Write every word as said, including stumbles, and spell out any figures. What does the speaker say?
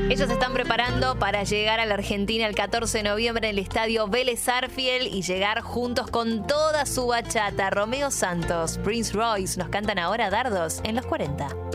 Ellos se están preparando para llegar a la Argentina el catorce de noviembre en el estadio Vélez Sarsfield y llegar juntos con toda su bachata. Romeo Santos, Prince Royce nos cantan ahora Dardos en los cuarenta.